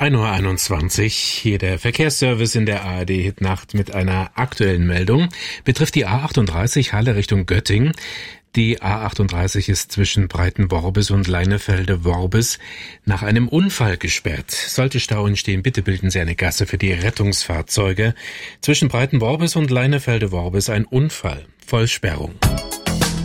1:21 Uhr, hier der Verkehrsservice in der ARD-Hitnacht mit einer aktuellen Meldung. Betrifft die A38 Halle Richtung Göttingen. Die A38 ist zwischen Breitenworbis und Leinefelde-Worbis nach einem Unfall gesperrt. Sollte Stau entstehen, bitte bilden Sie eine Gasse für die Rettungsfahrzeuge. Zwischen Breitenworbis und Leinefelde-Worbis ein Unfall. Vollsperrung.